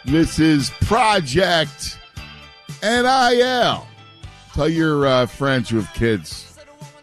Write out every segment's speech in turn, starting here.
This is Project NIL. Tell your friends who have kids.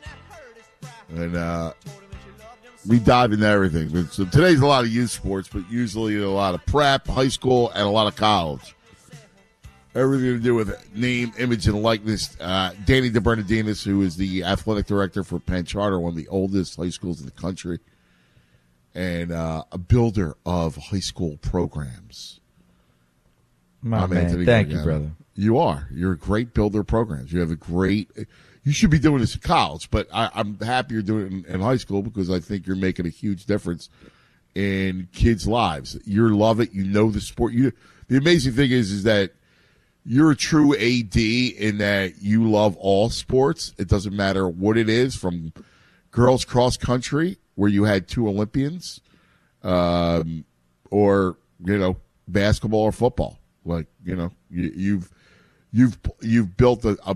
And we dive into everything. So today's a lot of youth sports, but usually a lot of prep, high school, and a lot of college. Everything to do with name, image, and likeness. Danny DeBernardinis, who is the athletic director for Penn Charter, one of the oldest high schools in the country, and a builder of high school programs. My man, thank you, brother. You are. You're a great builder of programs. You have a great. You should be doing this in college, but I'm happy you're doing it in high school because I think you're making a huge difference in kids' lives. You love it. You know the sport. The amazing thing is that you're a true AD in that you love all sports. It doesn't matter what it is, from girls cross country, where you had 2 Olympians, or basketball or football. Like you've built a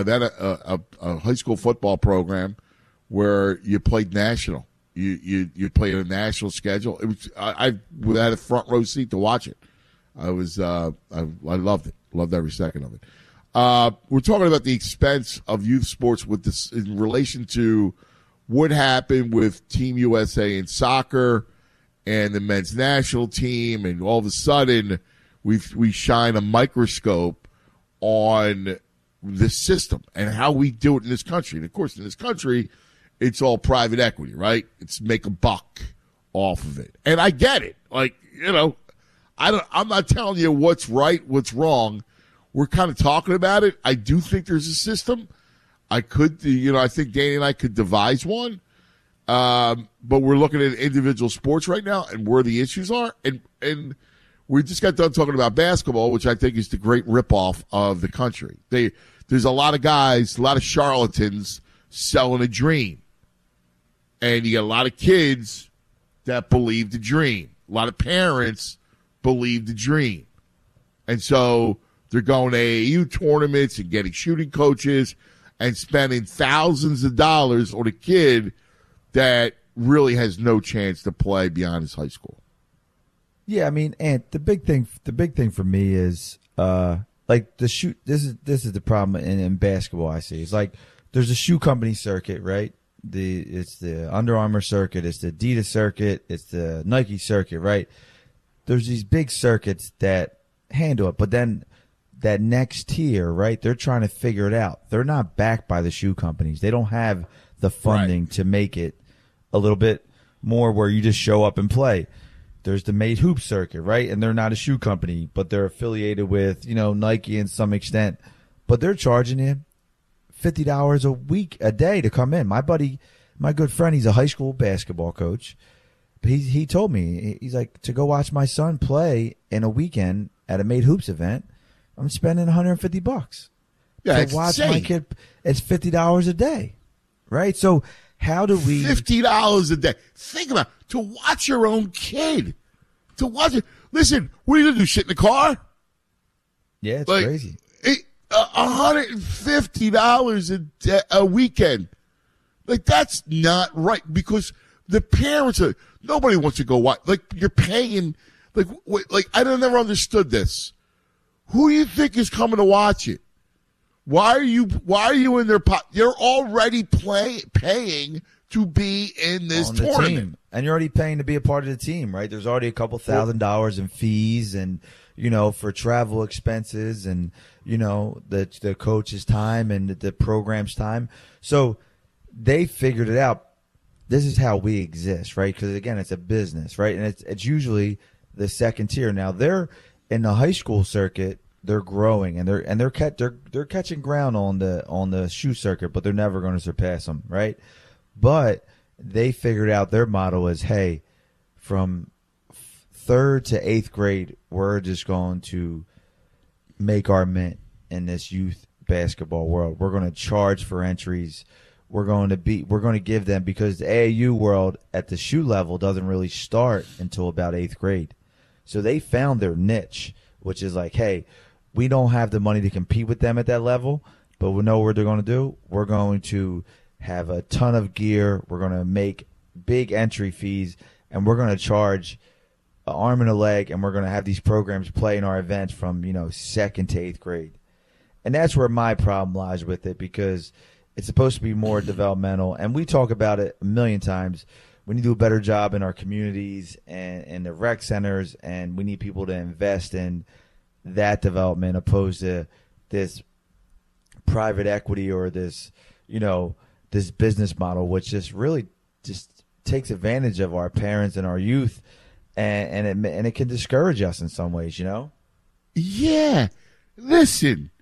high school football program where you played national. You played a national schedule. It was I had a front row seat to watch it. I loved it. Loved every second of it. We're talking about the expense of youth sports with this in relation to what happened with Team USA in soccer and the men's national team, and all of a sudden we shine a microscope on the system and how we do it in this country. And of course, in this country, it's all private equity, right? It's make a buck off of it, and I get it. Like I'm not telling you what's right, what's wrong. We're kind of talking about it. I do think there's a system. I think Danny and I could devise one. But we're looking at individual sports right now and where the issues are. And we just got done talking about basketball, which I think is the great ripoff of the country. There's a lot of guys, a lot of charlatans selling a dream. And you got a lot of kids that believe the dream. A lot of parents believe the dream. And so they're going to AAU tournaments and getting shooting coaches and spending thousands of dollars on a kid that really has no chance to play beyond his high school. Yeah, I mean, and the big thing for me is like the shoe. This is the problem in basketball I see. It's like there's a shoe company circuit, right? It's the Under Armour circuit, it's the Adidas circuit, it's the Nike circuit, right? There's these big circuits that handle it, but then that next tier, right? They're trying to figure it out. They're not backed by the shoe companies. They don't have the funding to make it a little bit more where you just show up and play. There's the Made Hoop circuit, right? And they're not a shoe company, but they're affiliated with, Nike in some extent. But they're charging you $50 a day to come in. My buddy, my good friend, he's a high school basketball coach. He told me, he's like, to go watch my son play in a weekend at a Made Hoops event, I'm spending $150. Yeah, to watch insane. my kid, it's $50 a day, right? So how do we $50 a day? Think about it. To watch your own kid. To watch it. Listen, what are you gonna do? Shit in the car? Yeah, it's crazy. $150 a weekend. Like, that's not right, because the parents are. Nobody wants to go watch. Like, you're paying. Like I never understood this. Who do you think is coming to watch it? Why are you in their pot? You're already paying to be in this tournament. Team. And you're already paying to be a part of the team, right? There's already a couple $1,000s in fees and, for travel expenses and, the coach's time and the program's time. So they figured it out. This is how we exist, right? Because, again, it's a business, right? And it's usually the second tier. Now, they're in the high school circuit. They're growing and they're catching ground on the shoe circuit, but they're never going to surpass them, right? But they figured out their model is, hey, from 3rd to 8th grade, we're just going to make our mint in this youth basketball world. We're going to charge for entries. We're going to give them, because the AAU world at the shoe level doesn't really start until about 8th grade. So they found their niche, which is like, hey, we don't have the money to compete with them at that level, but we know what they're going to do. We're going to have a ton of gear. We're going to make big entry fees, and we're going to charge arm and a leg, and we're going to have these programs play in our events from, second to eighth grade. And that's where my problem lies with it, because it's supposed to be more developmental. And we talk about it a million times. We need to do a better job in our communities and the rec centers, and we need people to invest in that development opposed to this private equity or this, this business model, which just really just takes advantage of our parents and our youth, and it can discourage us in some ways, Yeah. Listen,